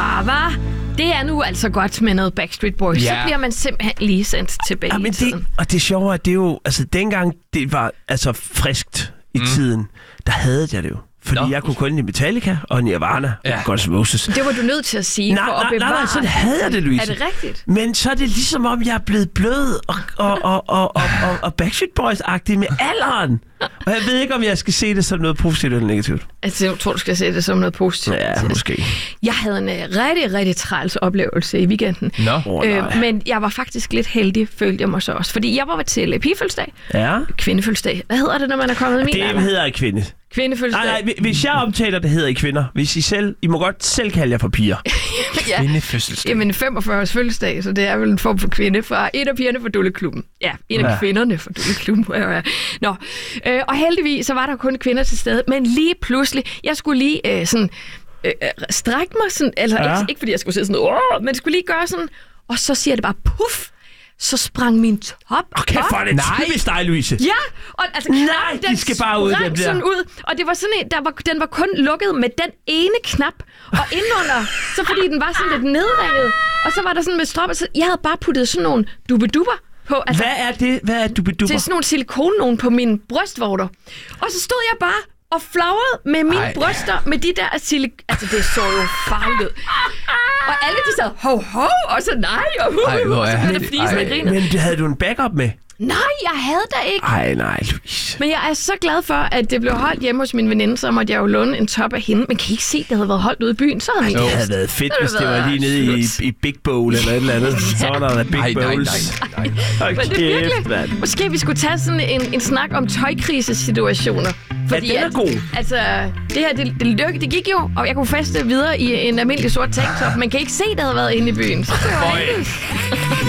hva? Det er nu altså godt med noget Backstreet Boys. Så bliver man simpelthen lige sendt tilbage i tiden. Og det sjove er, at det er jo... Altså, dengang det var altså friskt i tiden, der havde jeg det jo. Fordi jeg kunne kun lide Metallica og Nirvana og Guns N' Roses. Det var du nødt til at sige for at bevare. Nej, sådan havde jeg det, Louise. Er det rigtigt? Men så er det ligesom om, jeg er blevet blød og Backstreet Boys-agtig med alderen. Og jeg ved ikke, om jeg skal se det som noget positivt eller negativt. Altså, jeg tror, du skal se det som noget positivt. Ja, måske. Jeg havde en rigtig, rigtig træls oplevelse i weekenden. Men jeg var faktisk lidt heldig, følte jeg mig så også. Fordi jeg var til pigefødselsdag. Ja. Kvindefødselsdag. Hvad hedder det, når man er kommet i min alder? Det hedder kvinde. Kvindefødselsdag. Nej, hvis jeg omtaler det, hedder I kvinder. Hvis I må godt selv kalde jer for piger. Kvindefødselsdag. Jamen 45-års fødselsdag, så det er vel en form for kvinde fra en af pigerne fra Dulleklubben. Ja, en af kvinderne fra Dulleklubben. Nå, og heldigvis så var der kun kvinder til stede, men lige pludselig, jeg skulle lige strække mig sådan, altså ikke fordi jeg skulle sige sådan, men skulle lige gøre sådan, og så siger det bare puff. Så sprang min top. Okay, for det typisk dig, Louise. Ja, og altså de skal bare ud, den der. Sådan ud, og det var sådan en, den var kun lukket med den ene knap, og indenunder, så fordi den var sådan lidt nedringet, og så var der sådan med stropper, så jeg havde bare puttet sådan nogle dubeduber på. Altså, hvad er det? Hvad er dubeduber? Det er sådan nogle silikone på mine brystvorter. Og så stod jeg bare og flagrede med mine bryster med de der altså det så jo farligt ud. Og alle de sad ho, og så nej, og Men havde du en backup med? Nej, jeg havde da ikke. Nej, Louise. Men jeg er så glad for, at det blev holdt hjemme hos min veninde, så måtte jeg jo låne en top af hende. Men kan I ikke se, at det havde været holdt ude i byen? Så havde det havde været fedt, hvis det var lige nede i Big Bowl eller et eller andet. Så var der Big Bowls. Nej. Men det er virkelig. Måske vi skulle tage sådan en snak om tøjkrisesituationer. Fordi den er god. Altså, det her, det gik jo, og jeg kunne feste videre i en almindelig sort tanktop. Man kan ikke se, at det havde været inde i byen. Så det var